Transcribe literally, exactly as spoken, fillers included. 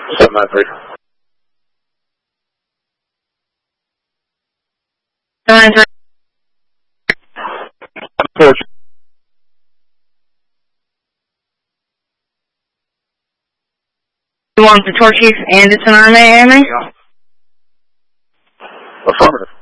seven nine three. seven nine three. Torch. You want the Torch Chief and it's an Army? Affirmative.